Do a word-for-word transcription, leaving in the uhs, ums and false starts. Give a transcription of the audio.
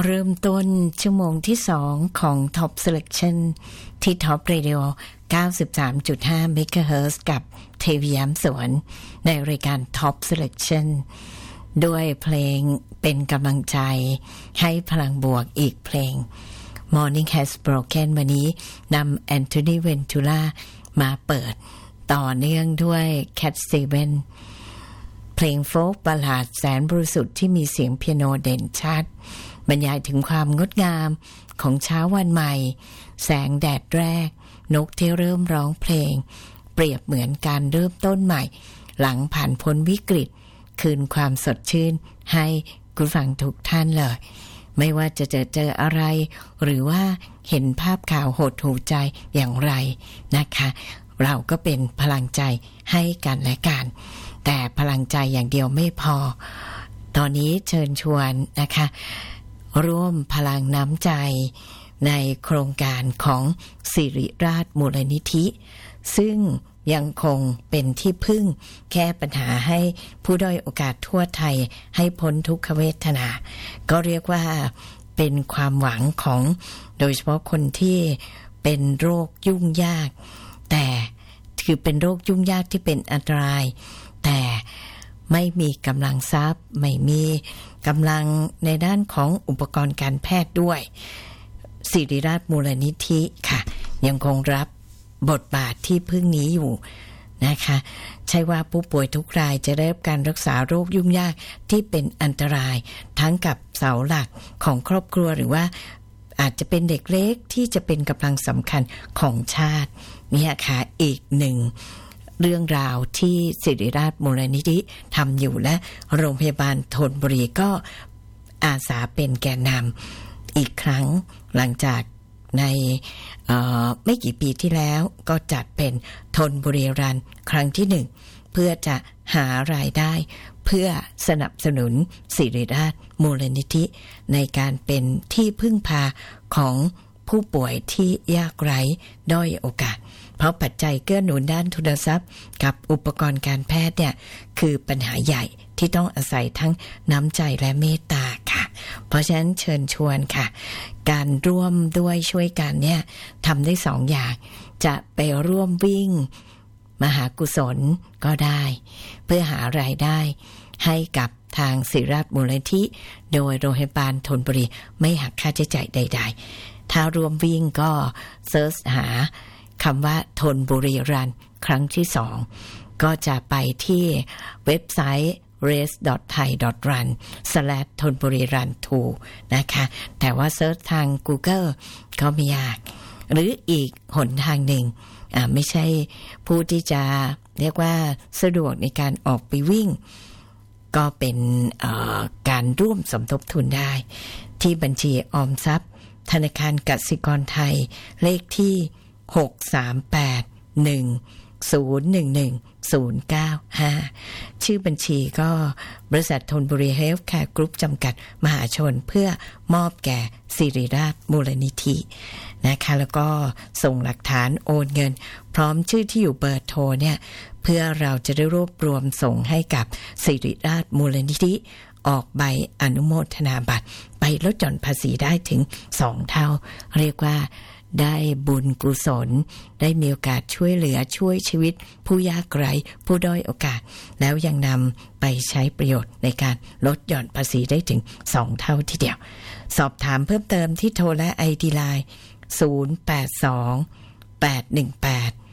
เริ่มต้นชั่วโมงที่สองของ Top Selection ที่ Top Radio เก้าสิบสามจุดห้า เมกะเฮิรตซ์ กับเทวีย้ำสวนในรายการ Top Selection ด้วยเพลงเป็นกำลังใจให้พลังบวกอีกเพลง Morning Has Broken วันนี้นำแอนโทนีเวนทูล่ามาเปิดต่อเนื่องด้วย Cat Stevens เพลงโฟล์คบัลลาดแสนบริสุทธิ์ที่มีเสียงเปียโนเด่นชัดบรรยายถึงความงดงามของเช้าวันใหม่แสงแดดแรกนกที่เริ่มร้องเพลงเปรียบเหมือนการเริ่มต้นใหม่หลังผ่านพ้นวิกฤตคืนความสดชื่นให้คุณฟังทุกท่านเลยไม่ว่าจะเจอเจออะไรหรือว่าเห็นภาพข่าวหดหู่ใจอย่างไรนะคะเราก็เป็นพลังใจให้กันและกันแต่พลังใจอย่างเดียวไม่พอตอนนี้เชิญชวนนะคะร่วมพลังน้ำใจในโครงการของสิริราชมูลนิธิซึ่งยังคงเป็นที่พึ่งแก้ปัญหาให้ผู้ด้อยโอกาสทั่วไทยให้พ้นทุกขเวทนาก็เรียกว่าเป็นความหวังของโดยเฉพาะคนที่เป็นโรคยุ่งยากแต่คือเป็นโรคยุ่งยากที่เป็นอันตรายแต่ไม่มีกำลังทรัพย์ไม่มีกำลังในด้านของอุปกรณ์การแพทย์ด้วยศิริราชมูลนิธิค่ะยังคงรับบทบาทที่พึ่งนี้อยู่นะคะใช่ว่าผู้ป่วยทุกรายจะได้รับการรักษาโรคยุ่งยากที่เป็นอันตรายทั้งกับเสาหลักของครอบครัวหรือว่าอาจจะเป็นเด็กเล็กที่จะเป็นกำลังสำคัญของชาติเนี่ยค่ะอีกหนึ่งเรื่องราวที่ศิริราชมูลนิธิทำอยู่และโรงพยาบาลธนบุรีก็อาสาเป็นแกนนำอีกครั้งหลังจากในไม่กี่ปีที่แล้วก็จัดเป็นธนบุรีรันครั้งที่หนึ่งเพื่อจะหารายได้เพื่อสนับสนุนศิริราชมูลนิธิในการเป็นที่พึ่งพาของผู้ป่วยที่ยากไร้ด้อยโอกาสเพราะปัจจัยเกื้อหนุนด้านทุนทรัพย์กับอุปกรณ์การแพทย์เนี่ยคือปัญหาใหญ่ที่ต้องอาศัยทั้งน้ำใจและเมตตาค่ะเพราะฉะนั้นเชิญชวนค่ะการร่วมด้วยช่วยกันเนี่ยทำได้สองอย่างจะไปร่วมวิ่งมหากุศลก็ได้เพื่อหารายได้ให้กับทางศิริราชมูลนิธิโดยโรงพยาบาลธนบุรีไม่หักค่าใช้จ่ายใดๆถ้ารวมวิ่งก็เซิร์ชหาคำว่าธนบุรีรันครั้งที่สองก็จะไปที่เว็บไซต์ เรส ดอท ไทย ดอท รัน สแลช ธนบุรีรัน ทู นะคะแต่ว่าเซิร์ชทาง Google ก็ไม่ยากหรืออีกหนทางหนึ่งอ่าไม่ใช่ผู้ที่จะเรียกว่าสะดวกในการออกไปวิ่งก็เป็นการร่วมสมทบทุนได้ที่บัญชีออมทรัพย์ธนาคารกสิกรไทยเลขที่หก สาม แปด หนึ่ง ศูนย์ หนึ่ง หนึ่ง ศูนย์ เก้า ห้าชื่อบัญชีก็บริษัทธนบุรีเฮลท์แคร์กรุ๊ปจำกัดมหาชนเพื่อมอบแก่ศิริราชมูลนิธินะคะแล้วก็ส่งหลักฐานโอนเงินพร้อมชื่อที่อยู่เบอร์โทรเนี่ยเพื่อเราจะได้รวบรวมส่งให้กับศิริราชมูลนิธิออกใบอนุโมทนาบัตรไปลดหย่อนภาษีได้ถึงสองเท่าเรียกว่าได้บุญกุศลได้มีโอกาสช่วยเหลือช่วยชีวิตผู้ยากไร้ผู้ด้อยโอกาสแล้วยังนำไปใช้ประโยชน์ในการลดหย่อนภาษีได้ถึงสองเท่าทีเดียวสอบถามเพิ่มเติมที่โทรและ ไอ ดี ไลน์ ศูนย์ แปด สอง แปด หนึ่ง แปด